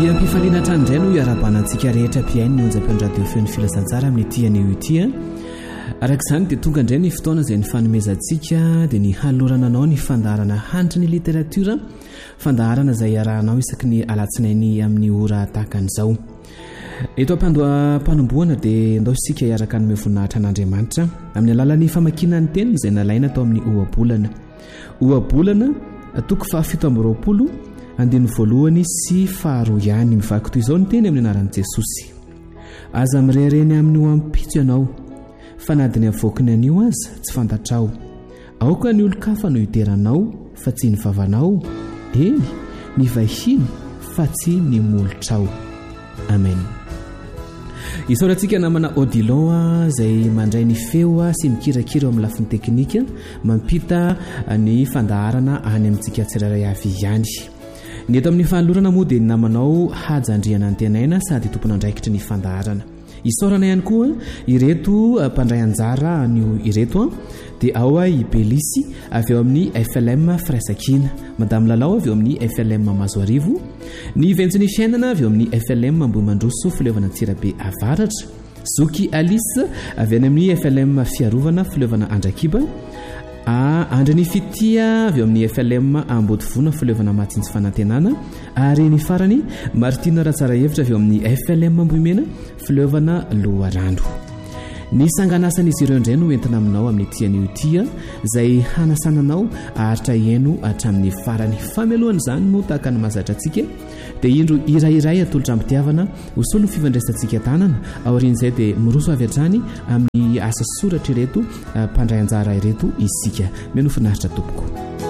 Mpifaliana trany indray no iarabanantsika rehetra mpiainy ny onjam-peo radio feon'ny filasantsara amin'ny tiany ity araka izany dia tonga indray ny fotoana izay ny fanomezantsika dia ny halorana anao ny fandaharana hanitra ny literatiora, fandaharana izay iarahanao isaky ny alatsinainy amin'ny ora tahaka an'izao. Eto am-panomboana dia ndao isika iaraka ny voninahitra an'Andriamanitra amin'ny alalan'ny famakiana ny teny izay nalaina tao amin'ny ohabolana. Ohabolana toko 720 andiny voalohany sy faharoa ihany mivaky toy izao ny teny amin'ny anaran'i Jesosy. Aza mirereny amin'ny ho ampitso ianao, fa nadiny avoakiny anio aza tsy fantatrao. Aoka ny olo-kafa no iteranao, fa tsy ny vavanao. Eny, ny vahiny, fa tsy ny molotrao. Amen. Isaorantsika namana Odilon izay mandray ny feo sy mikirakira amin'ny lafiny teknika, mampita ny fandaharana any amintsika tsirairay avy ihany. Ny eto amin'ny fahalorana moa dia ny namanao hajandriana ny tenaina sady tompona andraikitry ny fandaharana. Isaorana ihany koa ireto mpandray anjara anio ireto dia ao i Belisy avy eo amin'ny FLM Fraisakina, Madame Lalao avy eo amin'ny FLM Mazoarivo, ny Ventsiny Fiainana avy eo amin'ny FLM Ambohimandroso Fileovana Tsirabe Avaratra, Zoky Alice avy any amin'ny FLM Fiarovana Fileovana Andrakiba, Andreny Fitia avy eo amin'ny FLM Ambodivona Fileovana Matsitsy Fanantenana, ary ny farany Martina Ratsarahevitra avy eo amin'ny FLM Ambohimena Fileovana Loharano. Ny sangan'asan'izy ireo indray no entina aminao amin'ny tiany ity izay hanasananao aharitra iaino hatramin'ny farany. Famelohana izany no tahaka ny mahazatra antsika dia indro irairay atolotra ambitiavana hosolo fifandraisantsika tanana aorian'izay dia miroso avy hatrany amin'ny asa soratra ireto mpandray anjara ireto isika. Menofinaritra tompoko.